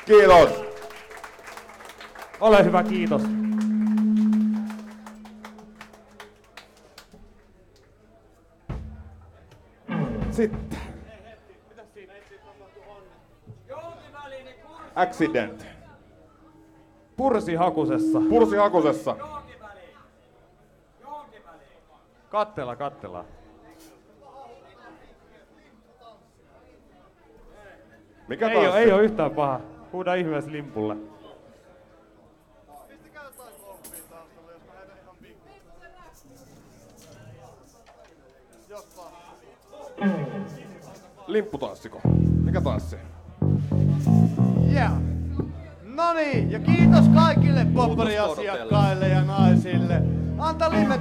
Kiitos. Ole hyvä, kiitos. Sitten. Accident. Pursi hakusessa. Pursi hakusessa. Kattela. Mikä taas? Ei oo yhtään paha. Huuda ihmeessä limpulle. Pistäkää jotain komppia taustalle, jos mä heitän ihan pikku. Jos vaan. Limpputanssi. Mikä tanssi? Yeah. Noniin, ja kiitos kaikille poppariasiakkaille ja naisille. Anta Limmet